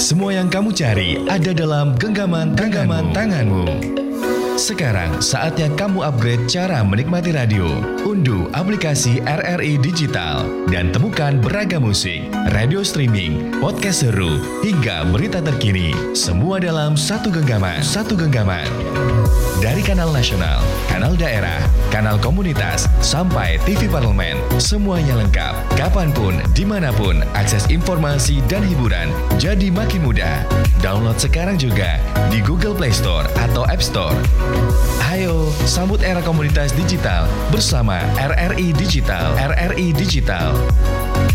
Semua yang kamu cari ada dalam genggaman tanganmu. Sekarang saatnya kamu upgrade cara menikmati radio. Unduh aplikasi RRI Digital dan temukan beragam musik, radio streaming, podcast seru, hingga berita terkini. Semua dalam satu genggaman. Dari kanal nasional, kanal daerah, kanal komunitas, sampai TV parlemen, semuanya lengkap. Kapanpun, dimanapun, akses informasi dan hiburan jadi makin mudah. Download sekarang juga di Google Play Store atau App Store. Ayo, sambut era komunitas digital bersama RRI Digital.